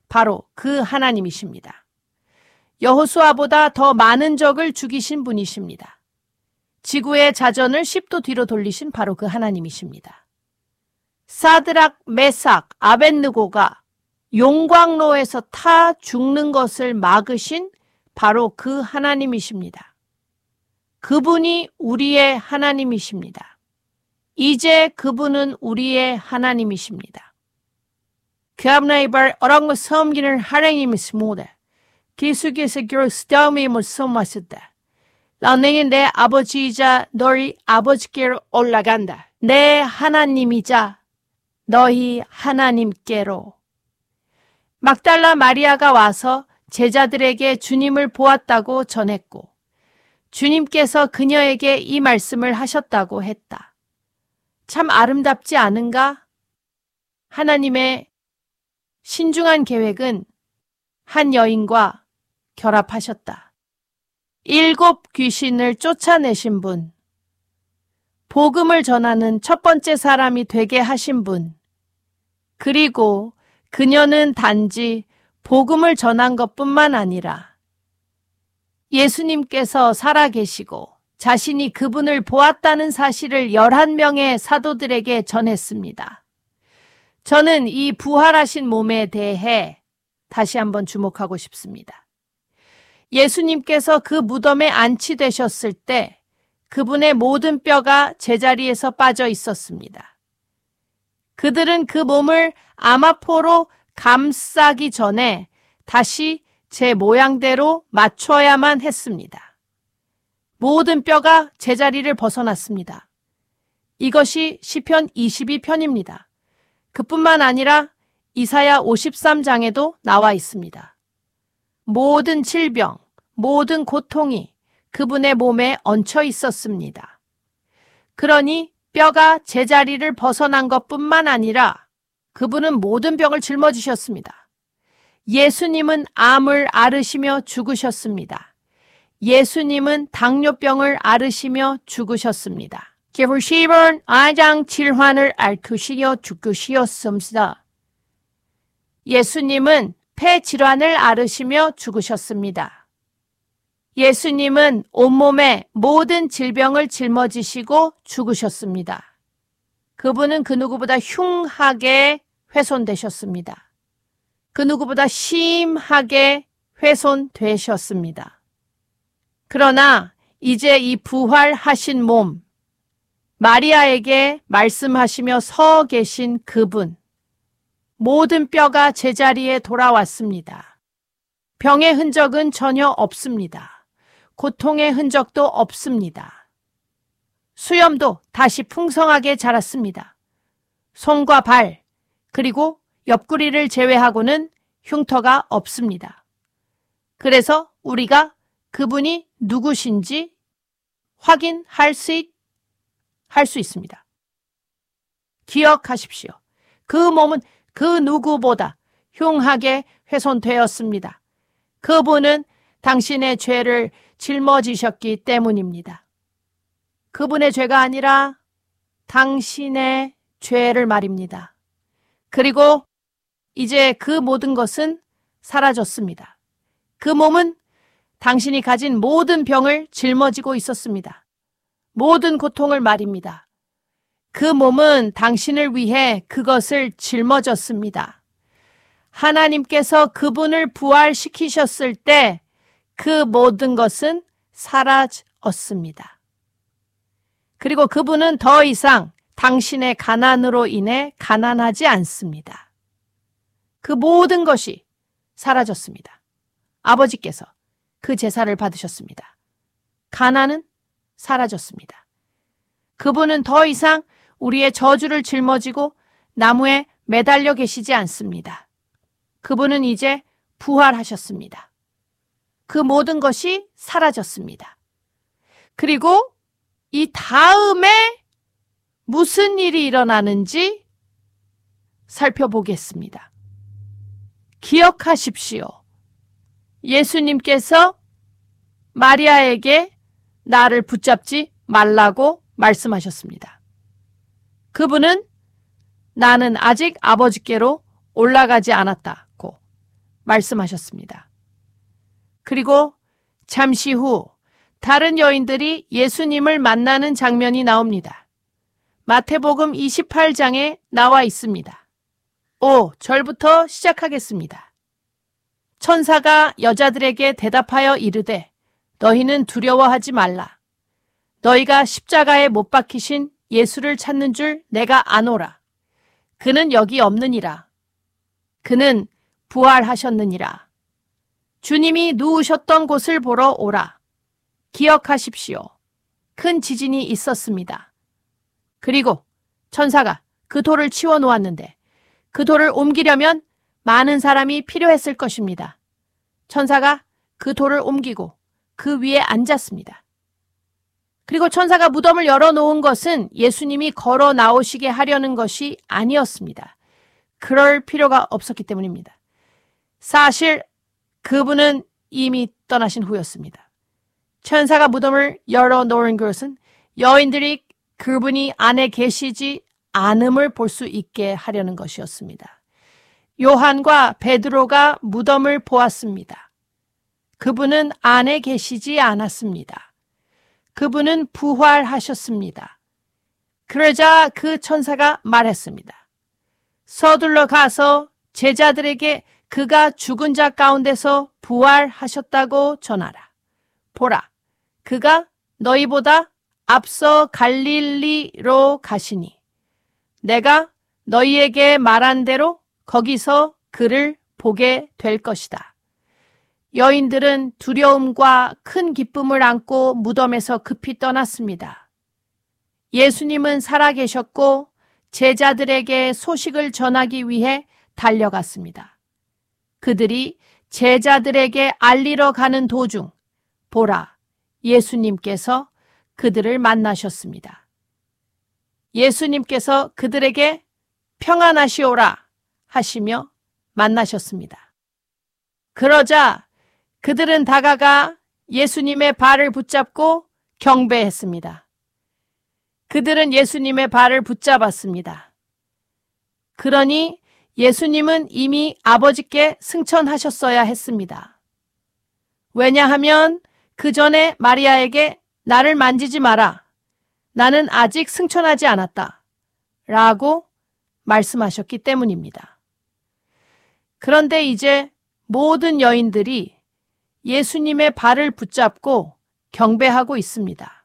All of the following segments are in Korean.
바로 그 하나님이십니다. 여호수아보다 더 많은 적을 죽이신 분이십니다. 지구의 자전을 10도 뒤로 돌리신 바로 그 하나님이십니다. 사드락, 메삭, 아벳느고가 용광로에서 타 죽는 것을 막으신 바로 그 하나님이십니다. 그분이 우리의 하나님이십니다. 이제 그분은 우리의 하나님이십니다. 그압나이발 어랑과 섬기는 하나님이십니다. 계속해서 스타움임을 섬았었다. 나는 내 아버지이자 너희 아버지께로 올라간다. 내 하나님이자 너희 하나님께로. 막달라 마리아가 와서 제자들에게 주님을 보았다고 전했고 주님께서 그녀에게 이 말씀을 하셨다고 했다. 참 아름답지 않은가? 하나님의 신중한 계획은 한 여인과 결합하셨다. 7 귀신을 쫓아내신 분, 복음을 전하는 첫 번째 사람이 되게 하신 분, 그리고 그녀는 단지 복음을 전한 것뿐만 아니라 예수님께서 살아계시고 자신이 그분을 보았다는 사실을 11명의 사도들에게 전했습니다. 저는 이 부활하신 몸에 대해 다시 한번 주목하고 싶습니다. 예수님께서 그 무덤에 안치되셨을 때 그분의 모든 뼈가 제자리에서 빠져 있었습니다. 그들은 그 몸을 아마포로 감싸기 전에 다시 제 모양대로 맞춰야만 했습니다. 모든 뼈가 제자리를 벗어났습니다. 이것이 시편 22편입니다. 그뿐만 아니라 이사야 53장에도 나와 있습니다. 모든 질병, 모든 고통이 그분의 몸에 얹혀 있었습니다. 그러니 뼈가 제자리를 벗어난 것뿐만 아니라 그분은 모든 병을 짊어지셨습니다. 예수님은 암을 앓으시며 죽으셨습니다. 예수님은 당뇨병을 앓으시며 죽으셨습니다. 계시본 2장 7환을 앓으시어 죽으시었습니다. 예수님은 폐질환을 앓으시며 죽으셨습니다. 예수님은 온몸의 모든 질병을 짊어지시고 죽으셨습니다. 그분은 그 누구보다 흉하게 훼손되셨습니다. 그 누구보다 심하게 훼손되셨습니다. 그러나 이제 이 부활하신 몸, 마리아에게 말씀하시며 서 계신 그분, 모든 뼈가 제자리에 돌아왔습니다. 병의 흔적은 전혀 없습니다. 고통의 흔적도 없습니다. 수염도 다시 풍성하게 자랐습니다. 손과 발, 그리고 옆구리를 제외하고는 흉터가 없습니다. 그래서 우리가 그분이 누구신지 확인할 수 있습니다. 기억하십시오. 그 몸은 그 누구보다 흉하게 훼손되었습니다. 그분은 당신의 죄를 짊어지셨기 때문입니다. 그분의 죄가 아니라 당신의 죄를 말입니다. 그리고 이제 그 모든 것은 사라졌습니다. 그 몸은 당신이 가진 모든 병을 짊어지고 있었습니다. 모든 고통을 말입니다. 그 몸은 당신을 위해 그것을 짊어졌습니다. 하나님께서 그분을 부활시키셨을 때 그 모든 것은 사라졌습니다. 그리고 그분은 더 이상 당신의 가난으로 인해 가난하지 않습니다. 그 모든 것이 사라졌습니다. 아버지께서 그 제사를 받으셨습니다. 가난은 사라졌습니다. 그분은 더 이상 우리의 저주를 짊어지고 나무에 매달려 계시지 않습니다. 그분은 이제 부활하셨습니다. 그 모든 것이 사라졌습니다. 그리고 이 다음에 무슨 일이 일어나는지 살펴보겠습니다. 기억하십시오. 예수님께서 마리아에게 나를 붙잡지 말라고 말씀하셨습니다. 그분은 나는 아직 아버지께로 올라가지 않았다고 말씀하셨습니다. 그리고 잠시 후 다른 여인들이 예수님을 만나는 장면이 나옵니다. 마태복음 28장에 나와 있습니다. 5절부터 시작하겠습니다. 천사가 여자들에게 대답하여 이르되 너희는 두려워하지 말라. 너희가 십자가에 못 박히신 예수를 찾는 줄 내가 아노라. 그는 여기 없느니라. 그는 부활하셨느니라. 주님이 누우셨던 곳을 보러 오라. 기억하십시오. 큰 지진이 있었습니다. 그리고 천사가 그 돌을 치워 놓았는데 그 돌을 옮기려면 많은 사람이 필요했을 것입니다. 천사가 그 돌을 옮기고 그 위에 앉았습니다. 그리고 천사가 무덤을 열어놓은 것은 예수님이 걸어 나오시게 하려는 것이 아니었습니다. 그럴 필요가 없었기 때문입니다. 사실 그분은 이미 떠나신 후였습니다. 천사가 무덤을 열어놓은 것은 여인들이 그분이 안에 계시지 않음을 볼 수 있게 하려는 것이었습니다. 요한과 베드로가 무덤을 보았습니다. 그분은 안에 계시지 않았습니다. 그분은 부활하셨습니다. 그러자 그 천사가 말했습니다. 서둘러 가서 제자들에게 그가 죽은 자 가운데서 부활하셨다고 전하라. 보라, 그가 너희보다 앞서 갈릴리로 가시니 내가 너희에게 말한 대로 거기서 그를 보게 될 것이다. 여인들은 두려움과 큰 기쁨을 안고 무덤에서 급히 떠났습니다. 예수님은 살아계셨고 제자들에게 소식을 전하기 위해 달려갔습니다. 그들이 제자들에게 알리러 가는 도중 보라, 예수님께서 그들을 만나셨습니다. 예수님께서 그들에게 평안하시오라 하시며 만나셨습니다. 그러자 그들은 다가가 예수님의 발을 붙잡고 경배했습니다. 그들은 예수님의 발을 붙잡았습니다. 그러니 예수님은 이미 아버지께 승천하셨어야 했습니다. 왜냐하면 그 전에 마리아에게 나를 만지지 마라. 나는 아직 승천하지 않았다. 라고 말씀하셨기 때문입니다. 그런데 이제 모든 여인들이 예수님의 발을 붙잡고 경배하고 있습니다.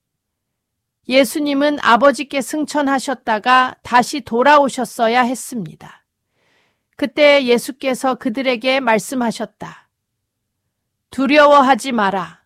예수님은 아버지께 승천하셨다가 다시 돌아오셨어야 했습니다. 그때 예수께서 그들에게 말씀하셨다. 두려워하지 마라.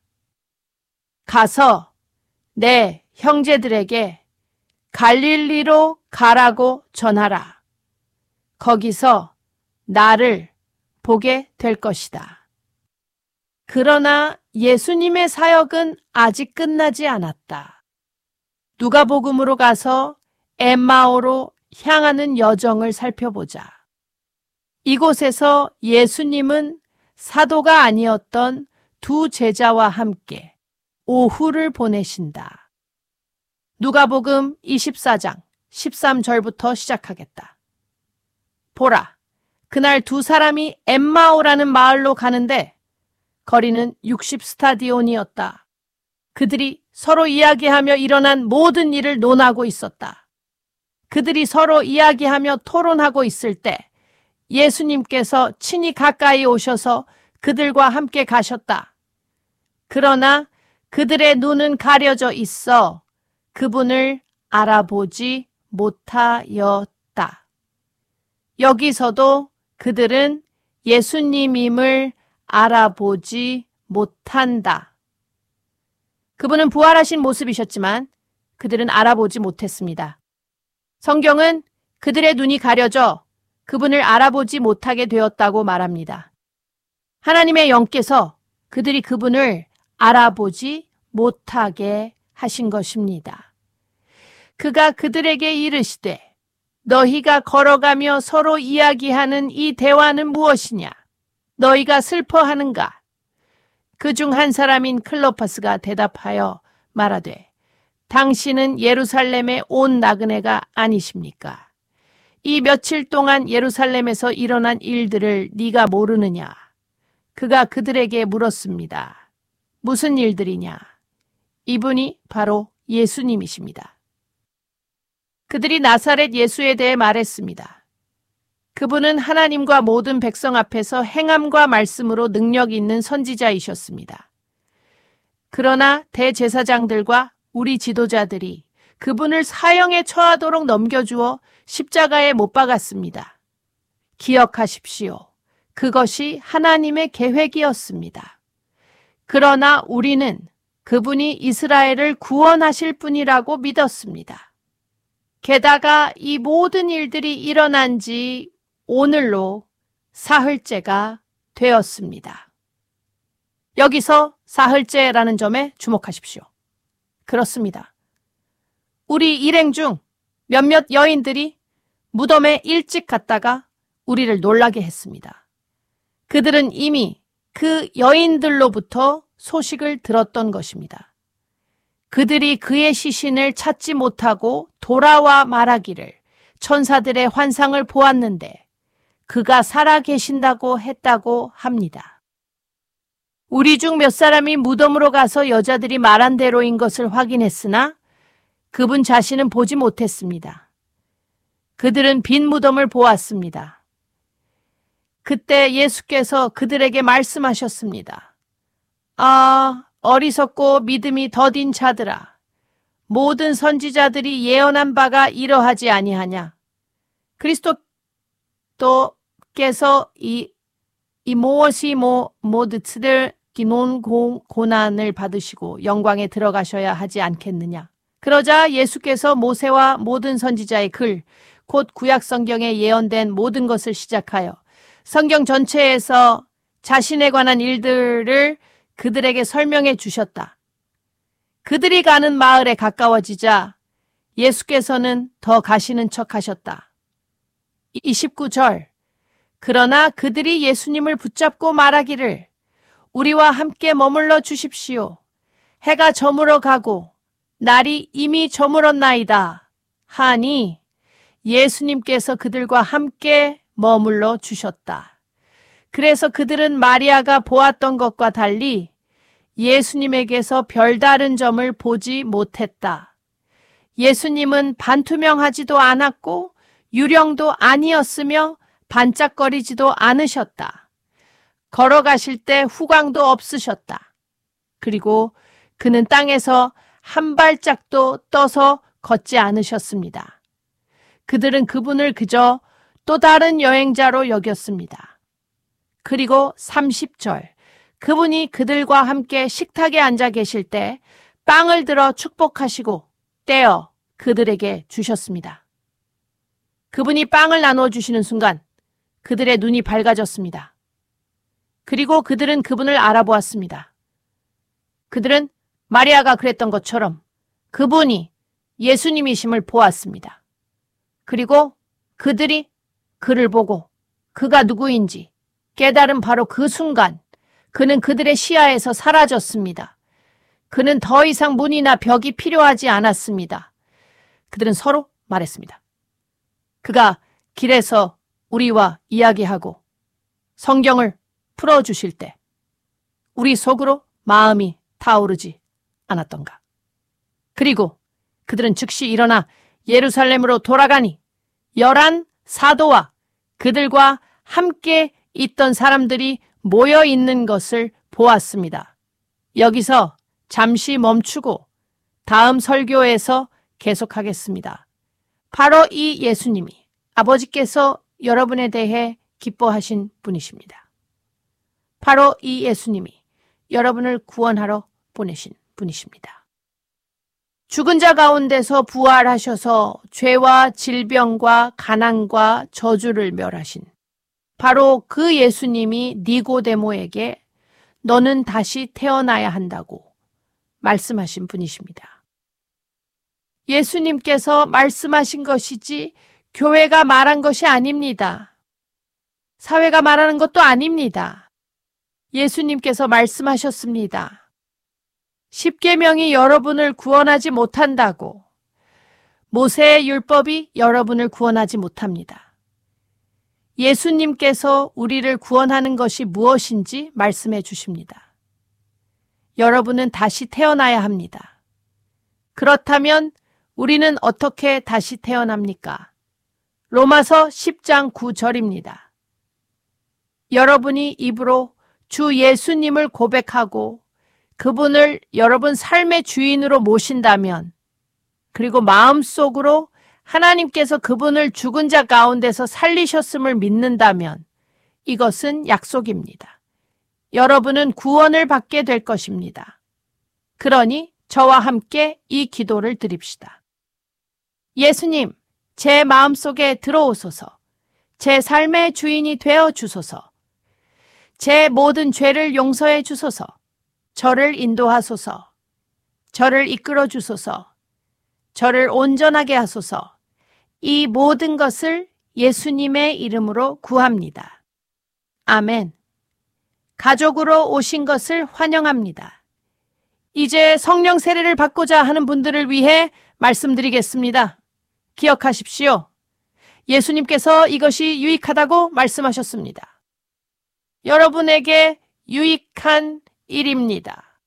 가서 내 형제들에게 갈릴리로 가라고 전하라. 거기서 나를 보게 될 것이다. 그러나 예수님의 사역은 아직 끝나지 않았다. 누가복음으로 가서 엠마오로 향하는 여정을 살펴보자. 이곳에서 예수님은 사도가 아니었던 두 제자와 함께 오후를 보내신다. 누가복음 24장 13절부터 시작하겠다. 보라, 그날 두 사람이 엠마오라는 마을로 가는데 거리는 60스타디온이었다. 그들이 서로 이야기하며 일어난 모든 일을 논하고 있었다. 그들이 서로 이야기하며 토론하고 있을 때 예수님께서 친히 가까이 오셔서 그들과 함께 가셨다. 그러나 그들의 눈은 가려져 있어 그분을 알아보지 못하였다. 여기서도 그들은 예수님임을 알아보지 못한다. 그분은 부활하신 모습이셨지만 그들은 알아보지 못했습니다. 성경은 그들의 눈이 가려져 그분을 알아보지 못하게 되었다고 말합니다. 하나님의 영께서 그들이 그분을 알아보지 못하게 하신 것입니다. 그가 그들에게 이르시되 너희가 걸어가며 서로 이야기하는 이 대화는 무엇이냐? 너희가 슬퍼하는가? 그중 한 사람인 클로파스가 대답하여 말하되 당신은 예루살렘의 온 나그네가 아니십니까? 이 며칠 동안 예루살렘에서 일어난 일들을 네가 모르느냐? 그가 그들에게 물었습니다. 무슨 일들이냐? 이분이 바로 예수님이십니다. 그들이 나사렛 예수에 대해 말했습니다. 그분은 하나님과 모든 백성 앞에서 행함과 말씀으로 능력 있는 선지자이셨습니다. 그러나 대제사장들과 우리 지도자들이 그분을 사형에 처하도록 넘겨주어 십자가에 못 박았습니다. 기억하십시오. 그것이 하나님의 계획이었습니다. 그러나 우리는 그분이 이스라엘을 구원하실 분이라고 믿었습니다. 게다가 이 모든 일들이 일어난 지 오늘로 사흘째가 되었습니다. 여기서 사흘째라는 점에 주목하십시오. 그렇습니다. 우리 일행 중 몇몇 여인들이 무덤에 일찍 갔다가 우리를 놀라게 했습니다. 그들은 이미 그 여인들로부터 소식을 들었던 것입니다. 그들이 그의 시신을 찾지 못하고 돌아와 말하기를 천사들의 환상을 보았는데 그가 살아 계신다고 했다고 합니다. 우리 중 몇 사람이 무덤으로 가서 여자들이 말한 대로인 것을 확인했으나 그분 자신은 보지 못했습니다. 그들은 빈 무덤을 보았습니다. 그때 예수께서 그들에게 말씀하셨습니다. 아, 어리석고 믿음이 더딘 자들아, 모든 선지자들이 예언한 바가 이러하지 아니하냐? 그리스도께서 이 무엇이 모두들 기논 고난을 받으시고 영광에 들어가셔야 하지 않겠느냐? 그러자 예수께서 모세와 모든 선지자의 글, 곧 구약 성경에 예언된 모든 것을 시작하여 성경 전체에서 자신에 관한 일들을 그들에게 설명해 주셨다. 그들이 가는 마을에 가까워지자 예수께서는 더 가시는 척 하셨다. 29절. 그러나 그들이 예수님을 붙잡고 말하기를 우리와 함께 머물러 주십시오. 해가 저물어 가고 날이 이미 저물었나이다. 하니 예수님께서 그들과 함께 머물러 주셨다. 그래서 그들은 마리아가 보았던 것과 달리 예수님에게서 별다른 점을 보지 못했다. 예수님은 반투명하지도 않았고 유령도 아니었으며 반짝거리지도 않으셨다. 걸어가실 때 후광도 없으셨다. 그리고 그는 땅에서 한 발짝도 떠서 걷지 않으셨습니다. 그들은 그분을 그저 또 다른 여행자로 여겼습니다. 그리고 30절, 그분이 그들과 함께 식탁에 앉아 계실 때 빵을 들어 축복하시고 떼어 그들에게 주셨습니다. 그분이 빵을 나누어 주시는 순간 그들의 눈이 밝아졌습니다. 그리고 그들은 그분을 알아보았습니다. 그들은 마리아가 그랬던 것처럼 그분이 예수님이심을 보았습니다. 그리고 그들이 그를 보고 그가 누구인지 깨달은 바로 그 순간 그는 그들의 시야에서 사라졌습니다. 그는 더 이상 문이나 벽이 필요하지 않았습니다. 그들은 서로 말했습니다. 그가 길에서 우리와 이야기하고 성경을 풀어주실 때 우리 속으로 마음이 타오르지 않았던가. 그리고 그들은 즉시 일어나 예루살렘으로 돌아가니 11 사도와 그들과 함께 있던 사람들이 모여 있는 것을 보았습니다. 여기서 잠시 멈추고 다음 설교에서 계속하겠습니다. 바로 이 예수님이 아버지께서 여러분에 대해 기뻐하신 분이십니다. 바로 이 예수님이 여러분을 구원하러 보내신 분이십니다. 죽은 자 가운데서 부활하셔서 죄와 질병과 가난과 저주를 멸하신 바로 그 예수님이 니고데모에게 너는 다시 태어나야 한다고 말씀하신 분이십니다. 예수님께서 말씀하신 것이지 교회가 말한 것이 아닙니다. 사회가 말하는 것도 아닙니다. 예수님께서 말씀하셨습니다. 십계명이 여러분을 구원하지 못한다고, 모세의 율법이 여러분을 구원하지 못합니다. 예수님께서 우리를 구원하는 것이 무엇인지 말씀해 주십니다. 여러분은 다시 태어나야 합니다. 그렇다면 우리는 어떻게 다시 태어납니까? 로마서 10장 9절입니다. 여러분이 입으로 주 예수님을 고백하고 그분을 여러분 삶의 주인으로 모신다면, 그리고 마음속으로 하나님께서 그분을 죽은 자 가운데서 살리셨음을 믿는다면 이것은 약속입니다. 여러분은 구원을 받게 될 것입니다. 그러니 저와 함께 이 기도를 드립시다. 예수님, 제 마음속에 들어오소서. 제 삶의 주인이 되어 주소서. 제 모든 죄를 용서해 주소서. 저를 인도하소서. 저를 이끌어 주소서. 저를 온전하게 하소서. 이 모든 것을 예수님의 이름으로 구합니다. 아멘. 가족으로 오신 것을 환영합니다. 이제 성령 세례를 받고자 하는 분들을 위해 말씀드리겠습니다. 기억하십시오. 예수님께서 이것이 유익하다고 말씀하셨습니다. 여러분에게 유익한 일입니다.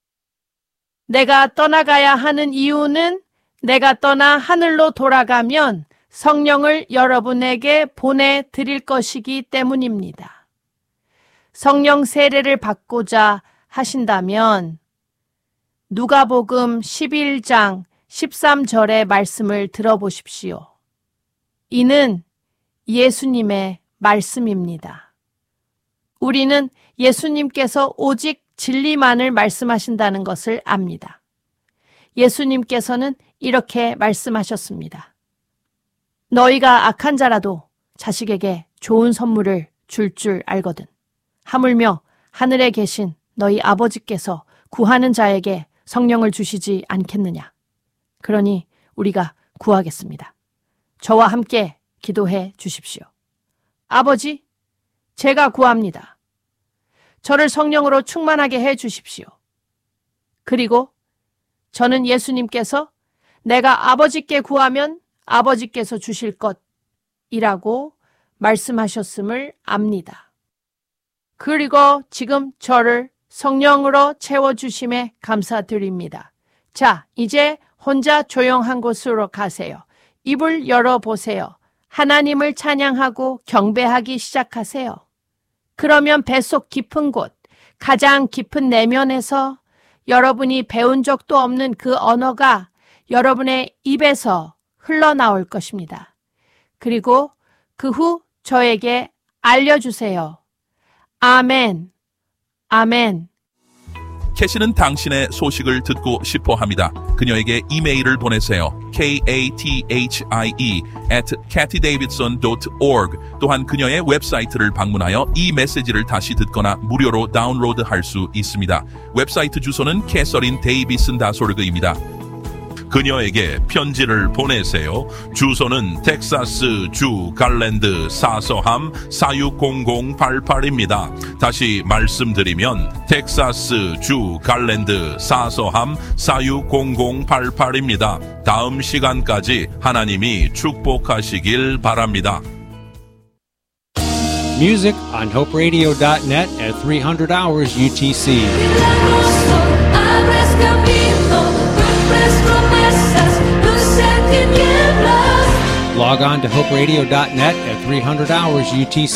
내가 떠나가야 하는 이유는 내가 떠나 하늘로 돌아가면 성령을 여러분에게 보내드릴 것이기 때문입니다. 성령 세례를 받고자 하신다면 누가복음 11장 13절의 말씀을 들어보십시오. 이는 예수님의 말씀입니다. 우리는 예수님께서 오직 진리만을 말씀하신다는 것을 압니다. 예수님께서는 이렇게 말씀하셨습니다. 너희가 악한 자라도 자식에게 좋은 선물을 줄 알거든. 하물며 하늘에 계신 너희 아버지께서 구하는 자에게 성령을 주시지 않겠느냐. 그러니 우리가 구하겠습니다. 저와 함께 기도해 주십시오. 아버지, 제가 구합니다. 저를 성령으로 충만하게 해 주십시오. 그리고 저는 예수님께서 내가 아버지께 구하면 아버지께서 주실 것이라고 말씀하셨음을 압니다. 그리고 지금 저를 성령으로 채워주심에 감사드립니다. 자, 이제 혼자 조용한 곳으로 가세요. 입을 열어보세요. 하나님을 찬양하고 경배하기 시작하세요. 그러면 뱃속 깊은 곳, 가장 깊은 내면에서 여러분이 배운 적도 없는 그 언어가 여러분의 입에서 흘러나올 것입니다. 그리고 그 후 저에게 알려주세요. 아멘, 아멘. 캐시는 당신의 소식을 듣고 싶어 합니다. 그녀에게 이메일을 보내세요. kathie@kathydavidson.org. 또한 그녀의 웹사이트를 방문하여 이 메시지를 다시 듣거나 무료로 다운로드할 수 있습니다. 웹사이트 주소는 캐서린데이비슨.org입니다. 그녀에게 편지를 보내세요. 주소는 텍사스 주 갈랜드 사서함 460088입니다. 다시 말씀드리면 텍사스 주 갈랜드 사서함 460088입니다. 다음 시간까지 하나님이 축복하시길 바랍니다. Music on hoperadio.net at 300 hours UTC. Log on to hoperadio.net at 300 hours UTC.